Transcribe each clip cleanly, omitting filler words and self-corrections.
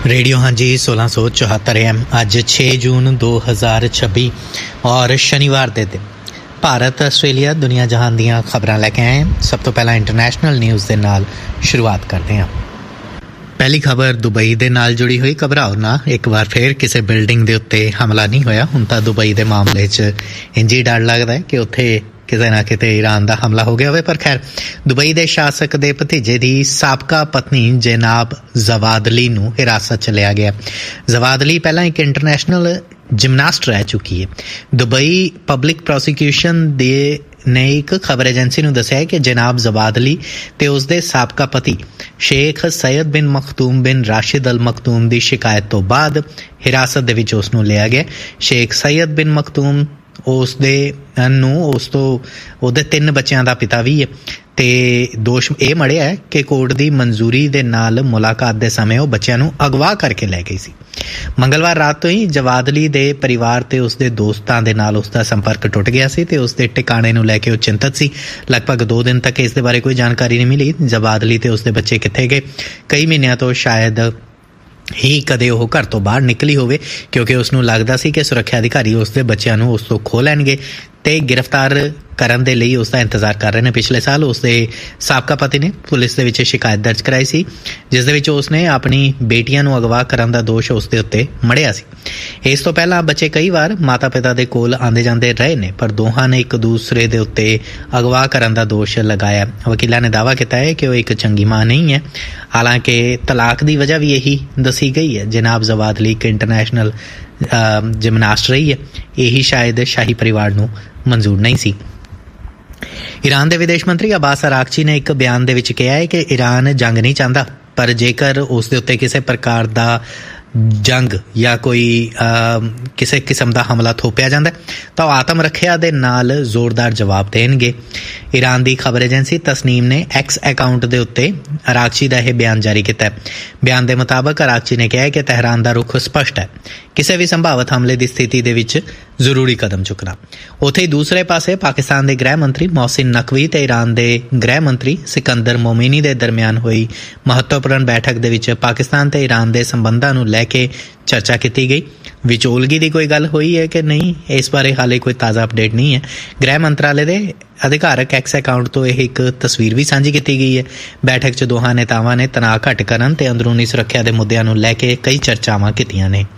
Radio हाँ जी 1674 AM अज 6 जून 2026 और शनिवार के दिन भारत आस्ट्रेलिया दुनिया जहान दियां खबरां लैके आए हैं। सब तो पहला इंटरनेशनल न्यूज़ के नाल शुरुआत करते हैं। पहली खबर दुबई दे नाल जुड़ी हुई। घबराओ ना, एक बार फिर किसी बिल्डिंग के उत्ते हमला नहीं होया। हुण तां दुबई के मामले च इंज ही डर लगदा है कि उत्थे किते ना किते ईरान का हमला हो गया होवे। पर खैर, दुबई के शासक के भतीजे की साबका पत्नी जनाब जवादली नूं हिरासत च लिया गया। जवादली पहला एक इंटरनेशनल जिमनास्ट रह चुकी है। दुबई पब्लिक प्रोसिक्यूशन ने एक खबर एजेंसी नूं दस्सिया है कि जनाब जवादली ते उसदे साबका पति शेख सैयद बिन मखतूम बिन राशिद अल मखतूम की शिकायत तो बाद हिरासत दे विच उसनूं लिया गया। शेख सैयद बिन मखतूम ਉਹਦੇ 3 ਬੱਚਿਆਂ ਦਾ ਪਿਤਾ ਵੀ ਹੈ ਤੇ ਦੋਸ਼ ਇਹ ਮੜਿਆ ਹੈ ਕਿ ਕੋਰਟ ਦੀ ਮਨਜ਼ੂਰੀ ਦੇ ਨਾਲ ਮੁਲਾਕਾਤ ਦੇ ਸਮੇਂ ਉਹ ਬੱਚਿਆਂ ਨੂੰ ਅਗਵਾ ਕਰਕੇ ਲੈ ਗਈ ਸੀ। ਮੰਗਲਵਾਰ ਰਾਤ ਤੋਂ ਹੀ ਜਵਾਦਲੀ ਦੇ ਪਰਿਵਾਰ ਤੇ ਉਸਦੇ ਦੋਸਤਾਂ ਦੇ ਨਾਲ ਉਸਦਾ ਸੰਪਰਕ ਟੁੱਟ ਗਿਆ ਸੀ ਤੇ ਉਸਦੇ ਟਿਕਾਣੇ ਨੂੰ ਲੈ ਕੇ ਉਹ ਚਿੰਤਤ ਸੀ। ਲਗਭਗ 2 ਦਿਨ ਤੱਕ ਇਸ ਦੇ ਬਾਰੇ ਕੋਈ ਜਾਣਕਾਰੀ ਨਹੀਂ ਮਿਲੀ। ਜਵਾਦਲੀ ਤੇ ਉਸਦੇ ਬੱਚੇ ਕਿੱਥੇ ਗਏ? ਕਈ ਮਹੀਨਿਆਂ ਤੋਂ ਸ਼ਾਇਦ ही कदे वो घर तो बाहर निकली होवे, क्योंकि उसनूं लगदा सी कि सुरक्षा अधिकारी उसदे बच्चिआं नूं उस तों खो लैणगे ते गिरफ्तार करन दे लई उसदा इंतजार कर रहे हैं। पिछले साल उसदे साबका पति ने पुलिस दे विच शिकायत दर्ज कराई सी, जिस दे विच उसने अपनी बेटियां नूं अगवा करन दा दोष उसदे उत्ते मड़िया सी। इस तो पहला बच्चे कई बार माता पिता दे कोल आंदे जांदे रहे ने, पर दोहां ने एक दूसरे दे उत्ते अगवा करन दा दोष लगाया। वकीलां ने दावा किया है कि वह एक चंगी मां नहीं है। हालांकि तलाक की वजह भी यही दसी गई है। जनाब जवादली एक इंटरनेशनल जिमनास्ट रही है, यही शायद शाही परिवार नूं मंजूर नहीं सी। ईरान के विदेश मंत्री अब्बास अरागची ने एक बयान दे विच कहा है कि ईरान जंग नहीं चाहता, पर जेकर उस दे उत्ते किसी प्रकार का जंग या कोई किसी किस्म का हमला थोपिया जाता तो आत्म रखिया दे नाल जोरदार जवाब देणगे। ईरान की खबर एजेंसी तस्नीम ने एक्स अकाउंट के उत्ते अरागची का यह बयान जारी किया। बयान के मुताबिक अरागची ने कहा है कि तेहरान का रुख स्पष्ट है, किसी भी संभावित हमले की स्थिति दे विच जरूरी कदम चुकना। उत्थे ही दूसरे पासे पाकिस्तान के गृह मंत्री मोहसिन नकवी ते ईरान के गृह मंत्री सिकंदर मोमिनी के दरमियान हुई महत्वपूर्ण बैठक दे विच पाकिस्तान ते ईरान के संबंधां नूं लैके चर्चा की गई। विचोलगी की कोई गल हुई है कि नहीं, इस बारे हाले कोई ताज़ा अपडेट नहीं है। गृह मंत्रालय के अधिकारक एक्स अकाउंट तो यह एक तस्वीर भी सांझी की गई है। बैठक च दोहां नेतावां ने तनाव घट करन ते अंदरूनी सुरक्षा के मुद्दों नूं लैके कई चर्चावां कीतियां ने।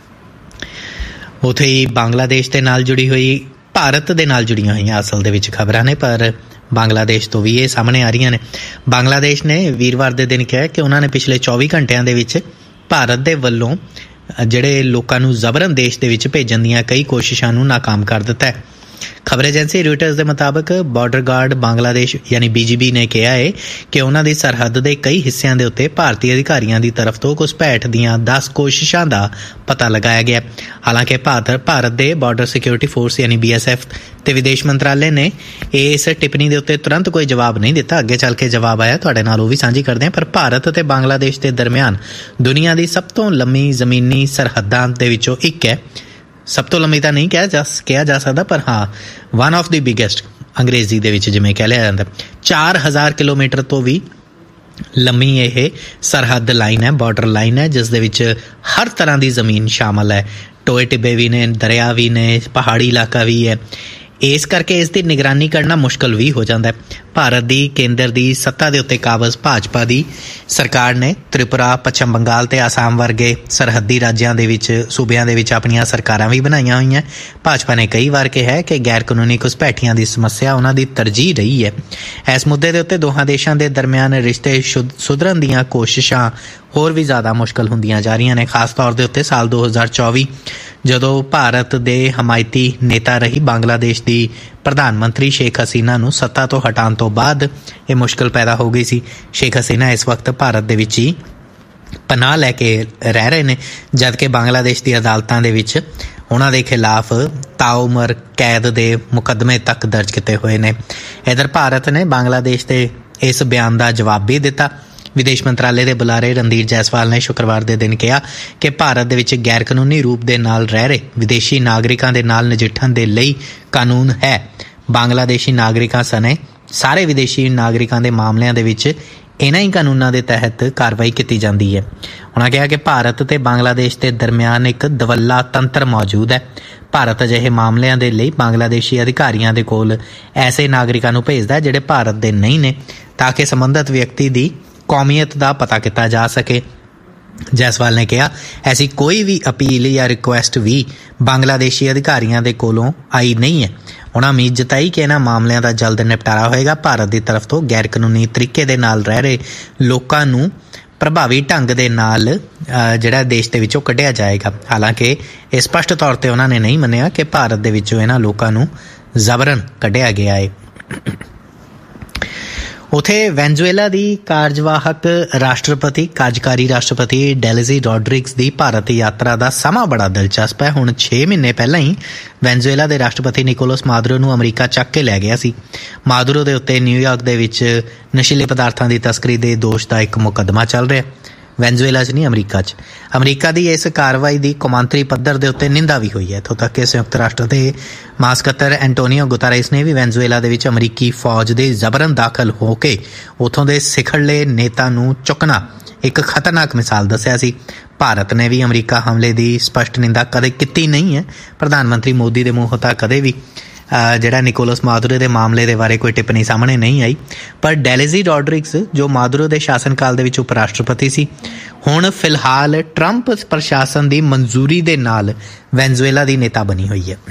उत्थे ही बांग्लादेश के नाल जुड़ी हुई भारत के नाल जुड़ियां हुई असल दे विच खबरां ने, पर बांग्लादेश तो भी ये सामने आ रही ने। बांग्लादेश ने वीरवार के दिन कहा कि उन्होंने पिछले 24 घंटिया दे विच भारत के वलों ਜਿਹੜੇ ਲੋਕਾਂ ਨੂੰ ਜ਼ਬਰਨ ਦੇਸ਼ ਦੇ ਵਿੱਚ ਭੇਜਣ ਦੀਆਂ ਕਈ ਕੋਸ਼ਿਸ਼ਾਂ ਨੂੰ ਨਾਕਾਮ ਕਰ ਦਿੱਤਾ ਹੈ। खबर एजेंसी रॉयटर्स के मुताबिक बॉर्डर गार्ड बांग्लादेश यानी BGB ने कहा है कि उन्होंने सरहद के कई हिस्सों के उत्ते भारतीय अधिकारियों की तरफ तो घुसपैठ दीयां 10 कोशिशों का पता लगाया गया। हालांकि भारत के बॉर्डर सिक्योरिटी फोर्स यानी BSF ते विदेश मंत्रालय ने इस टिप्पणी के उत्ते तुरंत कोई जवाब नहीं दिता। अगे चल के जवाब आया, तुहाडे नाल वो भी साझी करते हैं। पर भारत ते बांग्लादेश के दरमियान दुनिया की सब तो लंबी जमीनी सरहदां दे विचों एक है। सब तो लंबी तो नहीं कहा जा सकता, पर हाँ वन ऑफ द बिगेस्ट अंग्रेजी दे विच जिवें कह लिया जाता। 4000 किलोमीटर तो भी लंबी यह सरहद लाइन है, बॉर्डर लाइन है, जिस दे विच हर तरह की जमीन शामिल है। टोए टिब्बे भी ने, दरिया भी ने, पहाड़ी इलाका भी है। इस करके इसकी निगरानी करना मुश्किल भी हो जाता है। भारत की केंद्र की सत्ता के उत्ते काबज भाजपा की सरकार ने त्रिपुरा, पश्चिम बंगाल ते आसाम वर्गे सरहदी राज्यों के विच सूबियां दे विच अपनियां सरकारां भी बनाईयां होईयां। भाजपा ने कई बार कहा है कि गैर कानूनी घुसपैठियां की समस्या उन्हां दी तरजीह रही है। इस मुद्दे के उत्ते दोहां देशां दे दरमियान रिश्ते सुधरन दीयां कोशिशां होर भी ज़्यादा मुश्किल होंदियां जा रही ने। खास तौर के उत्ते साल 2024 जदों भारत के हमायती नेता रही बांग्लादेश की प्रधानमंत्री शेख हसीना नूं सत्ता तो हटाने तो बाद ये मुश्किल पैदा हो गई सी। शेख हसीना इस वक्त भारत दे विच ही पनाह लैके रह रहे हैं, जबकि बांग्लादेश की अदालतों के विच उन्हां दे खिलाफ ताउमर कैद के मुकदमे तक दर्ज किए हुए हैं। इधर भारत ने बांग्लादेश के इस बयान का जवाब भी दिता। विदेश मंत्रालय के बुलारे रणधीर जायसवाल ने शुक्रवार के दिन कहा कि भारत दे विच गैर कानूनी रूप दे नाल रह रहे विदेशी नागरिकों के नाल नजिठण दे लई कानून है। बांग्लादेशी नागरिकों सने सारे विदेशी नागरिकों के मामलों के विच इन्हां ही कानूनों के तहत कार्रवाई की जाती है। ਉਹਨਾਂ ਕਿਹਾ ਕਿ ਭਾਰਤ ਤੇ ਬੰਗਲਾਦੇਸ਼ ਦੇ ਦਰਮਿਆਨ ਇੱਕ ਦਵੱਲਾ ਤੰਤਰ ਮੌਜੂਦ ਹੈ। ਭਾਰਤ ਅਜਿਹੇ ਮਾਮਲਿਆਂ ਦੇ ਲਈ ਬੰਗਲਾਦੇਸ਼ੀ ਅਧਿਕਾਰੀਆਂ ਦੇ ਕੋਲ ਐਸੇ ਨਾਗਰਿਕਾਂ ਨੂੰ ਭੇਜਦਾ ਜਿਹੜੇ ਭਾਰਤ ਦੇ ਨਹੀਂ ਨੇ, ਤਾਂ ਕਿ ਸੰਬੰਧਿਤ ਵਿਅਕਤੀ ਦੀ ਕੌਮੀਅਤ ਦਾ ਪਤਾ ਕੀਤਾ ਜਾ ਸਕੇ। ਜੈਸਵਾਲ ਨੇ ਕਿਹਾ, ਐਸੀ ਕੋਈ ਵੀ ਅਪੀਲ ਜਾਂ ਰਿਕੁਐਸਟ ਵੀ ਬੰਗਲਾਦੇਸ਼ੀ ਅਧਿਕਾਰੀਆਂ ਦੇ ਕੋਲੋਂ ਆਈ ਨਹੀਂ ਹੈ। ਉਹਨਾਂ ਉਮੀਦ ਜਤਾਈ ਕਿ ਇਹਨਾਂ ਮਾਮਲਿਆਂ ਦਾ ਜਲਦ ਨਿਪਟਾਰਾ ਹੋਏਗਾ। ਭਾਰਤ ਦੀ ਤਰਫ ਤੋਂ ਗੈਰ ਕਾਨੂੰਨੀ ਤਰੀਕੇ ਦੇ ਨਾਲ ਰਹਿ ਰਹੇ ਲੋਕਾਂ ਨੂੰ ਪ੍ਰਭਾਵੀ ਢੰਗ ਦੇ ਨਾਲ ਜਿਹੜਾ ਦੇਸ਼ ਦੇ ਵਿੱਚੋਂ ਕੱਢਿਆ ਜਾਏਗਾ। ਹਾਲਾਂਕਿ ਇਹ ਸਪਸ਼ਟ ਤੌਰ ਤੇ ਉਹਨਾਂ ਨੇ ਨਹੀਂ ਮੰਨਿਆ ਕਿ ਭਾਰਤ ਦੇ ਵਿੱਚੋਂ ਇਹਨਾਂ ਲੋਕਾਂ ਨੂੰ ਜ਼ਬਰਨ ਕੱਢਿਆ ਗਿਆ ਹੈ। ਉੱਥੇ ਵੈਨਜ਼ੂਏਲਾ ਦੀ ਕਾਰਜਵਾਹਕ ਕਾਰਜਕਾਰੀ ਰਾਸ਼ਟਰਪਤੀ ਡੈਲਜ਼ੀ ਰੋਡਰਿਗਸ ਦੀ ਭਾਰਤ ਯਾਤਰਾ ਦਾ ਸਮਾਂ ਬੜਾ ਦਿਲਚਸਪ ਹੈ। ਹੁਣ 6 ਮਹੀਨੇ ਪਹਿਲਾਂ ਹੀ ਵੈਨਜ਼ੂਏਲਾ ਦੇ ਰਾਸ਼ਟਰਪਤੀ ਨਿਕੋਲਸ ਮਾਦੁਰੋ ਨੂੰ ਅਮਰੀਕਾ ਚੱਕ ਕੇ ਲੈ ਗਿਆ ਸੀ। ਮਾਦੁਰੋ ਦੇ ਉੱਤੇ ਨਿਊਯਾਰਕ ਦੇ ਵਿੱਚ ਨਸ਼ੀਲੇ ਪਦਾਰਥਾਂ ਦੀ ਤਸਕਰੀ ਦੇ ਦੋਸ਼ ਦਾ ਇੱਕ ਮੁਕੱਦਮਾ ਚੱਲ ਰਿਹਾ। ਵੈਨਜ਼ੂਏਲਾ 'ਚ ਨਹੀਂ, ਅਮਰੀਕਾ 'ਚ। ਅਮਰੀਕਾ ਦੀ ਇਸ ਕਾਰਵਾਈ ਦੀ ਕੌਮਾਂਤਰੀ ਪੱਧਰ ਦੇ ਉੱਤੇ ਨਿੰਦਾ ਵੀ ਹੋਈ ਹੈ। ਇੱਥੋਂ ਤੱਕ ਕਿ ਸੰਯੁਕਤ ਰਾਸ਼ਟਰ ਦੇ ਮਹਾਸਕੱਤਰ ਐਂਟੋਨੀਓ ਗੁਤਾਰੇਸ ਨੇ ਵੀ ਵੈਨਜ਼ੂਏਲਾ ਦੇ ਵਿੱਚ ਅਮਰੀਕੀ ਫੌਜ ਦੇ ਜ਼ਬਰਨ ਦਾਖਲ ਹੋ ਕੇ ਉੱਥੋਂ ਦੇ ਸਿਖਰਲੇ ਨੇਤਾ ਨੂੰ ਚੁੱਕਣਾ ਇੱਕ ਖਤਰਨਾਕ ਮਿਸਾਲ ਦੱਸਿਆ ਸੀ। ਭਾਰਤ ਨੇ ਵੀ ਅਮਰੀਕਾ ਹਮਲੇ ਦੀ ਸਪਸ਼ਟ ਨਿੰਦਾ ਕਦੇ ਕੀਤੀ ਨਹੀਂ ਹੈ। ਪ੍ਰਧਾਨ ਮੰਤਰੀ ਮੋਦੀ ਦੇ ਮੂੰਹੋਂ ਤਾਂ ਕਦੇ ਵੀ ਜਿਹੜਾ ਨਿਕੋਲਸ ਮਾਦੁਰੋ ਦੇ ਮਾਮਲੇ ਦੇ ਬਾਰੇ ਕੋਈ ਟਿੱਪਣੀ ਸਾਹਮਣੇ ਨਹੀਂ ਆਈ। ਪਰ ਡੈਲਜ਼ੀ ਰੋਡਰਿਗਸ ਜੋ ਮਾਦੁਰੋ ਦੇ ਸ਼ਾਸਨ ਕਾਲ ਦੇ ਵਿੱਚ ਉਪ ਰਾਸ਼ਟਰਪਤੀ ਸੀ, ਹੁਣ ਫਿਲਹਾਲ ਟਰੰਪ ਪ੍ਰਸ਼ਾਸਨ ਦੀ ਮਨਜ਼ੂਰੀ ਦੇ ਨਾਲ ਵੈਨਜ਼ੂਏਲਾ ਦੀ ਨੇਤਾ ਬਣੀ ਹੋਈ ਹੈ।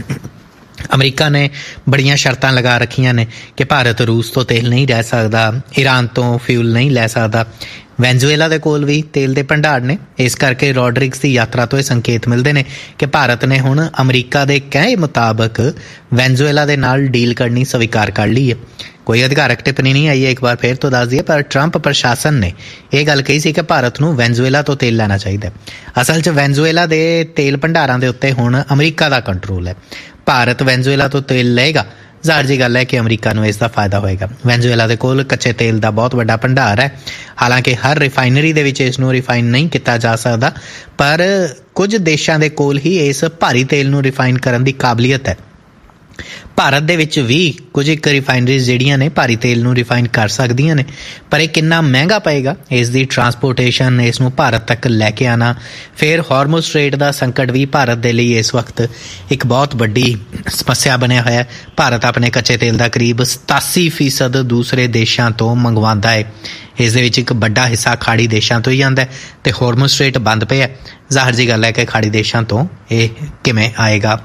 ਅਮਰੀਕਾ ਨੇ ਬੜੀਆਂ ਸ਼ਰਤਾਂ ਲਗਾ ਰੱਖੀਆਂ ਨੇ ਕਿ ਭਾਰਤ ਰੂਸ ਤੋਂ ਤੇਲ ਨਹੀਂ ਲੈ ਸਕਦਾ, ਈਰਾਨ ਤੋਂ ਫਿਊਲ ਨਹੀਂ ਲੈ ਸਕਦਾ। ਵੈਨਜ਼ੂਏਲਾ ਦੇ ਕੋਲ ਵੀ ਤੇਲ ਦੇ ਭੰਡਾਰ ਨੇ। ਇਸ ਕਰਕੇ ਰੋਡਰਿਗਸ ਦੀ ਯਾਤਰਾ ਤੋਂ ਇਹ ਸੰਕੇਤ ਮਿਲਦੇ ਨੇ ਕਿ ਭਾਰਤ ਨੇ ਹੁਣ ਅਮਰੀਕਾ ਦੇ ਕਹੇ ਮੁਤਾਬਕ ਵੈਨਜ਼ੂਏਲਾ ਦੇ ਨਾਲ ਡੀਲ ਕਰਨੀ ਸਵੀਕਾਰ ਕਰ ਲਈ ਹੈ। ਕੋਈ ਅਧਿਕਾਰਕ ਟਿੱਪਣੀ ਨਹੀਂ ਆਈ ਹੈ, ਇੱਕ ਵਾਰ ਫਿਰ ਤੋਂ ਦੱਸ ਦਈਏ। ਪਰ ਟਰੰਪ ਪ੍ਰਸ਼ਾਸਨ ਨੇ ਇਹ ਗੱਲ ਕਹੀ ਸੀ ਕਿ ਭਾਰਤ ਨੂੰ ਵੈਨਜ਼ੂਏਲਾ ਤੋਂ ਤੇਲ ਲੈਣਾ ਚਾਹੀਦਾ। ਅਸਲ 'ਚ ਵੈਨਜ਼ੂਏਲਾ ਦੇ ਤੇਲ ਭੰਡਾਰਾਂ ਦੇ ਉੱਤੇ ਹੁਣ ਅਮਰੀਕਾ ਦਾ ਕੰਟਰੋਲ ਹੈ। ਭਾਰਤ ਵੈਨਜ਼ੂਏਲਾ ਤੋਂ ਤੇਲ ਲਏਗਾ, ਜ਼ਾਹਰ ਜੀ ਗੱਲ ਹੈ ਕਿ ਅਮਰੀਕਾ ਨੂੰ ਇਸ ਦਾ ਫਾਇਦਾ ਹੋਏਗਾ। ਵੈਨਜ਼ੂਏਲਾ ਦੇ ਕੋਲ ਕੱਚੇ ਤੇਲ ਦਾ ਬਹੁਤ ਵੱਡਾ ਭੰਡਾਰ ਹੈ। ਹਾਲਾਂਕਿ ਹਰ ਰਿਫਾਈਨਰੀ ਦੇ ਵਿੱਚ ਇਸ ਨੂੰ ਰਿਫਾਈਨ ਨਹੀਂ ਕੀਤਾ ਜਾ ਸਕਦਾ, ਪਰ ਕੁਝ ਦੇਸ਼ਾਂ ਦੇ ਕੋਲ ਹੀ ਇਸ ਭਾਰੀ ਤੇਲ ਨੂੰ ਰਿਫਾਈਨ ਕਰਨ ਦੀ ਕਾਬਲੀਅਤ ਹੈ। ਭਾਰਤ ਦੇ ਵਿੱਚ ਵੀ ਕੁਝ ਇੱਕ ਰਿਫਾਈਨਰੀਜ਼ ਜਿਹੜੀਆਂ ਨੇ ਭਾਰੀ ਤੇਲ ਨੂੰ ਰਿਫਾਈਨ ਕਰ ਸਕਦੀਆਂ ਨੇ, ਪਰ ਇਹ ਕਿੰਨਾ ਮਹਿੰਗਾ ਪਏਗਾ, ਇਸ ਦੀ ਟਰਾਂਸਪੋਰਟੇਸ਼ਨ, ਇਸ ਨੂੰ ਭਾਰਤ ਤੱਕ ਲੈ ਕੇ ਆਉਣਾ। ਫਿਰ ਹਾਰਮੁਜ਼ ਸਟ੍ਰੇਟ ਦਾ ਸੰਕਟ ਵੀ ਭਾਰਤ ਦੇ ਲਈ ਇਸ ਵਕਤ ਇੱਕ ਬਹੁਤ ਵੱਡੀ ਸਮੱਸਿਆ ਬਣਿਆ ਹੋਇਆ ਹੈ। ਭਾਰਤ ਆਪਣੇ ਕੱਚੇ ਤੇਲ ਦਾ ਕਰੀਬ 87% ਦੂਸਰੇ ਦੇਸ਼ਾਂ ਤੋਂ ਮੰਗਵਾਉਂਦਾ ਹੈ। ਇਸ ਦੇ ਵਿੱਚ ਇੱਕ ਵੱਡਾ ਹਿੱਸਾ ਖਾੜੀ ਦੇਸ਼ਾਂ ਤੋਂ ਹੀ ਆਉਂਦਾ ਹੈ ਅਤੇ ਹਾਰਮੁਜ਼ ਸਟ੍ਰੇਟ ਬੰਦ ਪਿਆ। ਜ਼ਾਹਰ ਜੀ ਗੱਲ ਹੈ ਕਿ ਖਾੜੀ ਦੇਸ਼ਾਂ ਤੋਂ ਇਹ ਕਿਵੇਂ ਆਏਗਾ।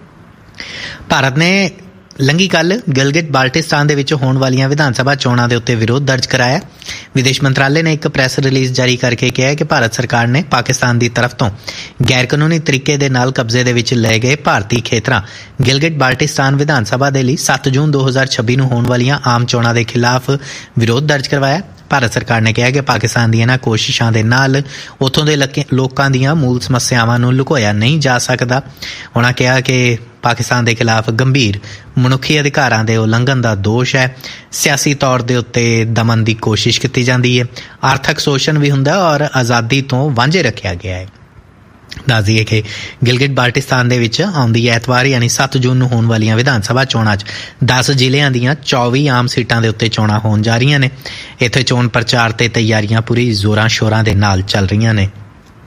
ਭਾਰਤ ਨੇ ਲੰਘੀ ਕੱਲ੍ਹ ਗਿਲਗਿਟ ਬਾਲਟਿਸਤਾਨ ਦੇ ਵਿੱਚ ਹੋਣ ਵਾਲੀਆਂ ਵਿਧਾਨ ਸਭਾ ਚੋਣਾਂ ਦੇ ਉੱਤੇ ਵਿਰੋਧ ਦਰਜ ਕਰਾਇਆ। ਵਿਦੇਸ਼ ਮੰਤਰਾਲੇ ਨੇ ਇੱਕ ਪ੍ਰੈਸ ਰਿਲੀਜ਼ ਜਾਰੀ ਕਰਕੇ ਕਿਹਾ ਕਿ ਭਾਰਤ ਸਰਕਾਰ ਨੇ ਪਾਕਿਸਤਾਨ ਦੀ ਤਰਫ ਤੋਂ ਗੈਰ ਕਾਨੂੰਨੀ ਤਰੀਕੇ ਦੇ ਨਾਲ ਕਬਜ਼ੇ ਦੇ ਵਿੱਚ ਲਏ ਗਏ ਭਾਰਤੀ ਖੇਤਰਾਂ ਗਿਲਗਿਟ ਬਾਲਟਿਸਤਾਨ ਵਿਧਾਨ ਸਭਾ ਦੇ ਲਈ 7 ਜੂਨ 2026 ਨੂੰ ਹੋਣ ਵਾਲੀਆਂ ਆਮ ਚੋਣਾਂ ਦੇ ਖਿਲਾਫ ਵਿਰੋਧ ਦਰਜ ਕਰਵਾਇਆ। ਭਾਰਤ ਸਰਕਾਰ ਨੇ ਕਿਹਾ ਕਿ ਪਾਕਿਸਤਾਨ ਦੀਆਂ ਇਹਨਾਂ ਕੋਸ਼ਿਸ਼ਾਂ ਦੇ ਨਾਲ ਉੱਥੋਂ ਦੇ ਲੋਕਾਂ ਦੀਆਂ ਮੂਲ ਸਮੱਸਿਆਵਾਂ ਨੂੰ ਲੁਕੋਇਆ ਨਹੀਂ ਜਾ ਸਕਦਾ। ਉਹਨਾਂ ਕਿਹਾ ਕਿ ਪਾਕਿਸਤਾਨ ਦੇ ਖਿਲਾਫ ਗੰਭੀਰ ਮਨੁੱਖੀ ਅਧਿਕਾਰਾਂ ਦੇ ਉਲੰਘਣ ਦਾ ਦੋਸ਼ ਹੈ। ਸਿਆਸੀ ਤੌਰ ਦੇ ਉੱਤੇ ਦਮਨ ਦੀ ਕੋਸ਼ਿਸ਼ ਕੀਤੀ ਜਾਂਦੀ ਹੈ, ਆਰਥਿਕ ਸ਼ੋਸ਼ਣ ਵੀ ਹੁੰਦਾ ਔਰ ਆਜ਼ਾਦੀ ਤੋਂ ਵਾਂਝੇ ਰੱਖਿਆ ਗਿਆ ਹੈ। ਦੱਸ ਦਈਏ ਕਿ ਗਿਲਗਿਟ ਬਾਲਟਿਸਤਾਨ ਦੇ ਵਿੱਚ ਆਉਂਦੀ ਐਤਵਾਰ ਯਾਨੀ 7 ਜੂਨ ਨੂੰ ਹੋਣ ਵਾਲੀਆਂ ਵਿਧਾਨ ਸਭਾ ਚੋਣਾਂ 'ਚ 10 ਜ਼ਿਲ੍ਹਿਆਂ ਦੀਆਂ 24 ਆਮ ਸੀਟਾਂ ਦੇ ਉੱਤੇ ਚੋਣਾਂ ਹੋਣ ਜਾ ਰਹੀਆਂ ਨੇ। ਇੱਥੇ ਚੋਣ ਪ੍ਰਚਾਰ ਤੇ ਤਿਆਰੀਆਂ ਪੂਰੀ ਜ਼ੋਰਾਂ ਸ਼ੋਰਾਂ ਦੇ ਨਾਲ ਚੱਲ ਰਹੀਆਂ ਨੇ।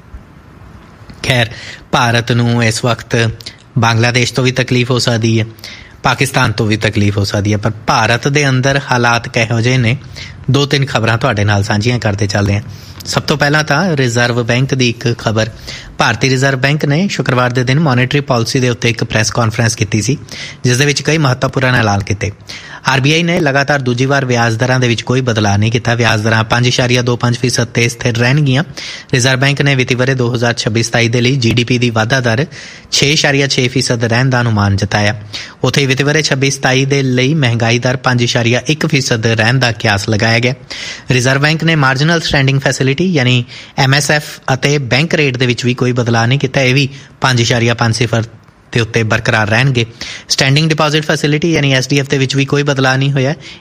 ਖੈਰ, ਭਾਰਤ ਨੂੰ ਇਸ ਵਕਤ ਬੰਗਲਾਦੇਸ਼ ਤੋਂ ਵੀ ਤਕਲੀਫ ਹੋ ਸਕਦੀ ਹੈ, ਪਾਕਿਸਤਾਨ ਤੋਂ ਵੀ ਤਕਲੀਫ ਹੋ ਸਕਦੀ ਹੈ, ਪਰ ਭਾਰਤ ਦੇ ਅੰਦਰ ਹਾਲਾਤ ਕਿਹੋ ਜਿਹੇ ਨੇ, 2-3 ਖਬਰਾਂ ਤੁਹਾਡੇ ਨਾਲ ਸਾਂਝੀਆਂ ਕਰਦੇ ਚੱਲਦੇ ਹਾਂ। ਸਭ ਤੋਂ ਪਹਿਲਾਂ ਤਾਂ ਰਿਜ਼ਰਵ ਬੈਂਕ ਦੀ ਇੱਕ ਖਬਰ। ਭਾਰਤੀ ਰਿਜ਼ਰਵ ਬੈਂਕ ਨੇ ਸ਼ੁੱਕਰਵਾਰ ਦੇ ਦਿਨ ਮੋਨਿਟਰੀ ਪਾਲਿਸੀ ਦੇ ਉੱਤੇ ਇੱਕ ਪ੍ਰੈਸ ਕਾਨਫਰੰਸ ਕੀਤੀ ਸੀ, ਜਿਸ ਦੇ ਵਿੱਚ ਕਈ ਮਹੱਤਵਪੂਰਨ ਐਲਾਨ ਕੀਤੇ। RBI ਨੇ ਲਗਾਤਾਰ ਦੂਜੀ ਵਾਰ ਵਿਆਜ ਦਰਾਂ ਦੇ ਵਿੱਚ ਕੋਈ ਬਦਲਾਅ ਨਹੀਂ ਕੀਤਾ। ਵਿਆਜ ਦਰਾਂ 5.25% ਤੇ ਸਥਿਰ ਰਹਿਣਗੀਆਂ। ਰਿਜ਼ਰਵ ਬੈਂਕ ਨੇ ਵਿੱਤੀ ਵਰ੍ਹੇ 2026-27 ਦੇ ਲਈ GDP ਦੀ ਵਾਧਾ ਦਰ 6.6% ਰਹਿਣ ਦਾ ਅਨੁਮਾਨ ਜਤਾਇਆ। ਉੱਥੇ ਵਿੱਤੀ ਵਰ੍ਹੇ 26-27 ਦੇ ਲਈ ਮਹਿੰਗਾਈ ਦਰ 5.1% ਰਹਿਣ ਦਾ ਕਿਆਸ ਲਗਾਇਆ ਗਿਆ। ਰਿਜ਼ਰਵ ਬੈਂਕ ਨੇ ਮਾਰਜਨਲ ਸਟੈਂਡਿੰਗ ਫੈਸਿਲਿਟੀ ਯਾਨੀ MSF ਅਤੇ ਬੈਂਕ ਰੇਟ ਦੇ ਵਿੱਚ ਵੀ ਕੋਈ ਬਦਲਾਅ ਨਹੀਂ ਕੀਤਾ। ਇਹ ਵੀ 5.5% ਦੇ ਉੱਤੇ ਬਰਕਰਾਰ ਰਹਿਣਗੇ। ਸਟੈਂਡਿੰਗ ਡਿਪੋਜ਼ਿਟ ਫੈਸਿਲਿਟੀ ਯਾਨੀ SDF ਦੇ ਵਿੱਚ ਵੀ ਕੋਈ ਬਦਲਾਅ ਨਹੀਂ ਹੋਇਆ।